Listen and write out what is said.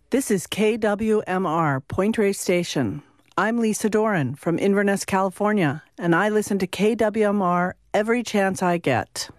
This is KWMR, Point Reyes Station. I'm Lisa Doran from Inverness, California, and I listen to KWMR every chance I get.